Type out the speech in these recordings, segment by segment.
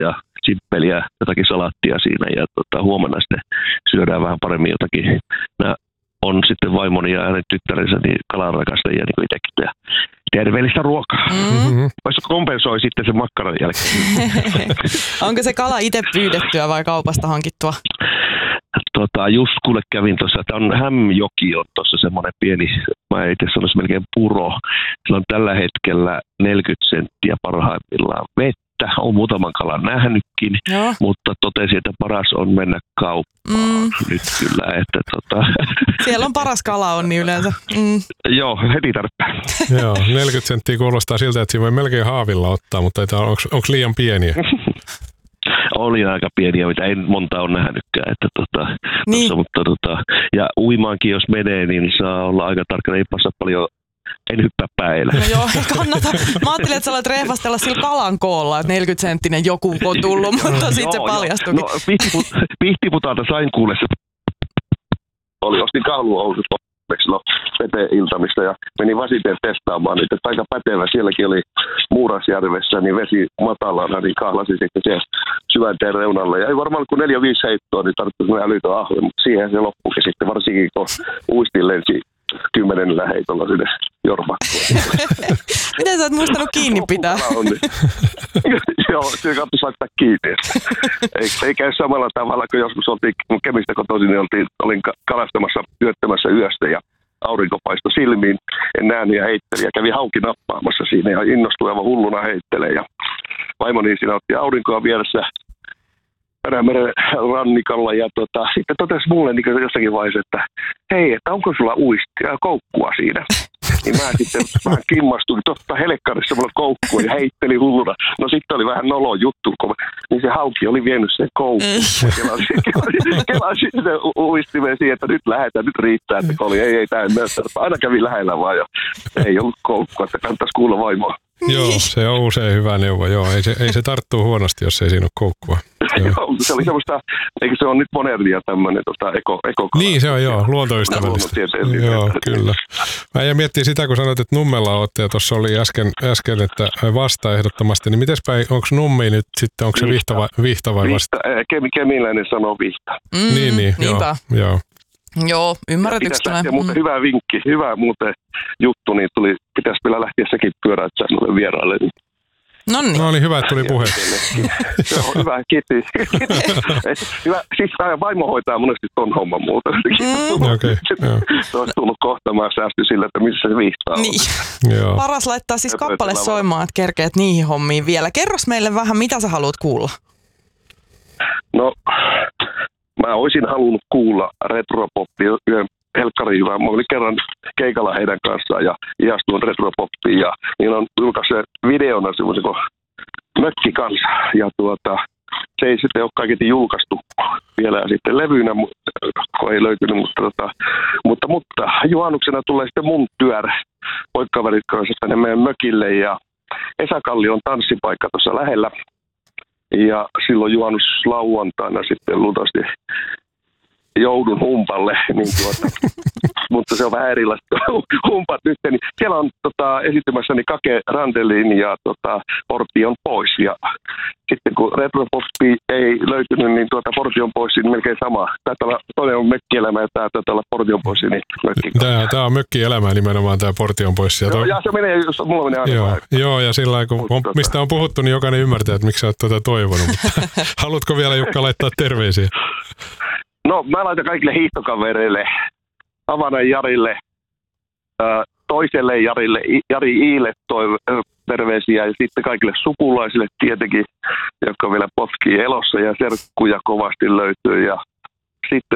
ja simppeliä, jotakin salaattia siinä ja huomenna sitten syödään vähän paremmin jotakin. Nämä on sitten vaimoni ja hänen tyttärensä niin kalanrakastajia niin kuin itsekin ja terveellistä ruokaa. Voisi kompensoi sitten sen makkaran jälkeen. Onko se kala itse pyydettyä vai kaupasta hankittua? Just kuule kävin tuossa, että on Hämjoki on tuossa semmoinen pieni, mä itse sanoisin melkein puro. Sillä on tällä hetkellä 40 senttiä parhaimmillaan vettä. Olen muutaman kalan nähnytkin, mutta totesin, että paras on mennä kauppaan nyt kyllä. Että Siellä on paras kala on niin yleensä. Joo, heti tarpeen. Joo, 40 senttiä kuulostaa siltä, että siinä voi melkein haavilla ottaa, mutta onko liian pieniä? Oli aika pieniä, mitä en monta ole nähnytkään. Että niin. Mutta ja uimaankin jos menee, niin saa olla aika tarkkana, ei passa paljon. En hyppää päällä. No joo, ei kannata. Mä ajattelin, että sä olet rehvastella sillä kalan koolla, että 40 senttinen joku on tullut, mutta sitten se paljastuikin. No Pihtiputalta sain kuulla se. Ostin kahluhousut vete-iltamista ja menin Vasiteen testaamaan niitä. Aika pätevä. Sielläkin oli Muurasjärvessä, niin vesi matalana, niin kahlasin sitten siellä syvänteen reunalle. Ja ei varmaan kun 4-5 heittoa, niin tarvitsi älytön ahve, mutta siihen se loppukin sitten, varsinkin kun uistin lensi 10 heitolla sinne jormakkoon. Miten sä oot muistanut kiinni pitää? Joo, siinä kannattaa laittaa kiinni. Ei käy samalla tavalla, kun joskus oltiin Kemistä kotoisin, niin olin kalastamassa yöttämässä yöstä ja aurinko paistoi silmiin. En nähnyt ja heittelin ja kävi hauki nappaamassa siinä ja innostui aivan hulluna heittelee. Ja vaimoni siinä otti aurinkoa vieressä Perämeren rannikalla ja sitten totesi mulle niin jossakin vaiheessa, että hei, että onko sulla koukkua siinä? Niin mä sitten vähän kimmastuin, totta helekkarissa mulla koukkua ja heitteli hulluna. No sitten oli vähän nolo juttu, niin se hauki oli vienyt sen koukkuun. Kelasin sitten uistimeen siihen, että nyt lähdetään, nyt riittää, että ei tää en näyttää. Aina kävi lähellä vaan ja ei ollut koukkua, että kannattaisi kuulla vaimoa. Joo, se on usein hyvä neuvo. Joo, ei se tarttuu huonosti, jos ei siinä ole koukkua. Joo, se oli semmoista, eikö se on nyt modernia tämmöinen eko. Niin se on, joo, luontoystävällistä. Joo, kyllä. Mä jäin miettimään sitä, kun sanoit, että Nummella olette, ja tuossa oli äsken, että vasta ehdottomasti, niin mites päin, onko Nummi nyt sitten, onko se vihta vai vasta? Kemiläinen sanoo vihta. Niin, joo. Joo, ymmärretyksi. Mutta hyvä vinkki, hyvä muuten juttu, niin pitäisi vielä lähteä sekin pyöräyttämään vieraille. Noniin. No oli hyvä, että tuli puhe. Joo, hyvä, kiitos. Hyvä, siis vaimo hoitaa monesti ton homman muuta. Okei, joo. Se olisi tullut kohtamaan säästy sillä, että missä se vihtaa on. Niin. Joo. Paras laittaa siis kappale soimaan, että kerkeät niihin hommiin vielä. Kerros meille vähän, mitä sä haluat kuulla? No, mä olisin halunnut kuulla retropoppia yhden helkkari hyvää. Mä olin kerran keikalla heidän kanssaan ja ihastuin retropoppiin ja niin on julkaissut videona semmoisen kuin mökki kanssa. Ja se ei sitten ole kaiketi julkaistu vielä sitten levyynä, kun ei löytynyt, mutta juhannuksena tulee sitten mun työrä poikkaverit kanssa tänne meidän mökille ja Esakalli on tanssipaikka tuossa lähellä. Ja silloin juhannuslauantaina sitten luultavasti joudun humpalle, niin mutta se on vähän erilaista humpat nyt. Niin siellä on esittämässäni Kake Randelin ja Portti on pois. Ja sitten kun retropoppi ei löytynyt, niin Portti on pois, niin melkein sama. Toinen on mökkielämä ja tämä taitaa olla Portti on pois, niin mökki. Tämä on mökkielämää nimenomaan, tämä Portti on pois. Ja se menee, jos mulla menee aina. Joo, ja sillä lailla, kun mistä on puhuttu, niin jokainen ymmärtää, että miksi sä oot toivonut. Mutta haluatko vielä, Jukka, laittaa terveisiä? No, mä laitan kaikille hiihtokavereille, Havanan Jarille, toiselle Jarille, Jari Iille terveisiä ja sitten kaikille sukulaisille tietenkin, jotka vielä potkii elossa ja serkkuja kovasti löytyy. Ja sitten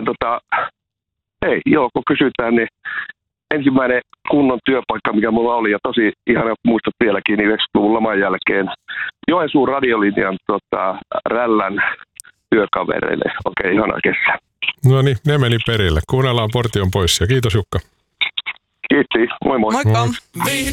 kun kysytään, niin ensimmäinen kunnon työpaikka, mikä mulla oli ja tosi ihana muistat vieläkin, niin 90-luvun laman jälkeen Joensuun radiolinjan Rällän työkavereille. Okei, ihana kesä. No niin, ne meni perille. Kuunnellaan Portti on pois ja kiitos Jukka. Kiitos, moi moi. Moikka.